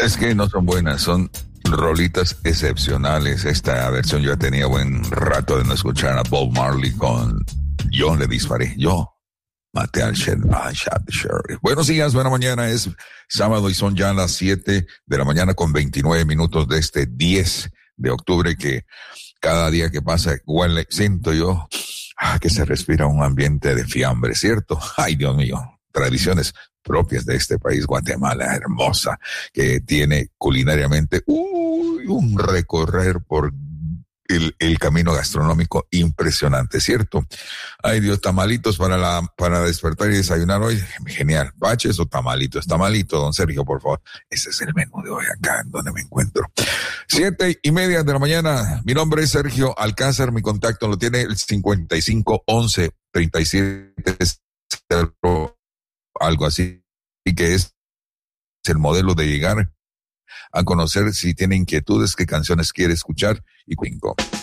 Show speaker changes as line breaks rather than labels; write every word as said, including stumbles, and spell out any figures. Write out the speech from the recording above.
Es que no son buenas, son rolitas excepcionales. Esta versión yo tenía buen rato de no escuchar a Bob Marley con Yo le disparé, yo maté al sheriff. Buenos días, buena mañana, es sábado y son ya las siete de la mañana con veintinueve minutos de este diez de octubre, que cada día que pasa huele, siento yo ah, que se respira un ambiente de fiambre, ¿cierto? Ay, Dios mío, tradiciones propias de este país, Guatemala, hermosa, que tiene culinariamente uy, un recorrer por el, el camino gastronómico impresionante, ¿cierto? Ay Dios, tamalitos para la para despertar y desayunar hoy, genial. ¿Baches o tamalitos? Tamalito, don Sergio, por favor. Ese es el menú de hoy acá en donde me encuentro. Siete y media de la mañana. Mi nombre es Sergio Alcázar, mi contacto lo tiene el cincuenta y cinco once treinta y siete cero, algo así, y que es el modelo de llegar a conocer si tiene inquietudes, qué canciones quiere escuchar y cinco.